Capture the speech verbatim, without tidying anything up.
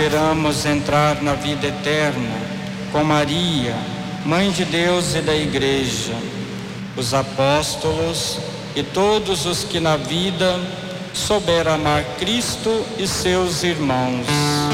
Esperamos entrar na vida eterna com Maria, Mãe de Deus e da Igreja, os apóstolos e todos os que na vida souberam amar Cristo e seus irmãos.